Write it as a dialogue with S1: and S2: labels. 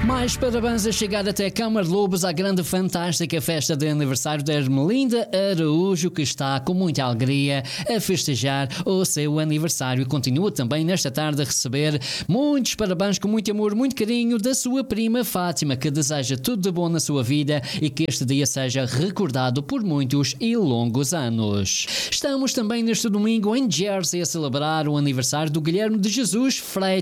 S1: Mais parabéns a chegar até Câmara de Lobos à grande fantástica festa de aniversário da Ermelinda Araújo, que está com muita alegria a festejar o seu aniversário. Continua também nesta tarde a receber muitos parabéns com muito amor, muito carinho da sua prima Fátima, que deseja tudo de bom na sua vida e que este dia seja recordado por muitos e longos anos. Estamos também neste domingo em Jersey a celebrar o aniversário do Guilherme de Jesus Freitas,